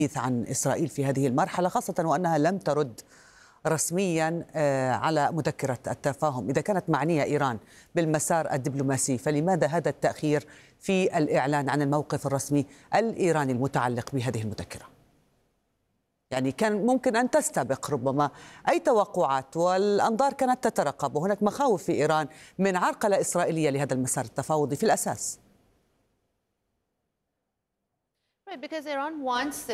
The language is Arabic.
عن إسرائيل في هذه المرحلة، خاصة وأنها لم ترد رسميا على مذكرة التفاهم. إذا كانت معنية إيران بالمسار الدبلوماسي، فلماذا هذا التأخير في الإعلان عن الموقف الرسمي الإيراني المتعلق بهذه المذكرة؟ يعني كان ممكن أن تستبق ربما أي توقعات، والأنظار كانت تترقب، وهناك مخاوف في إيران من عرقلة إسرائيلية لهذا المسار التفاوضي في الأساس. Right, because Iran wants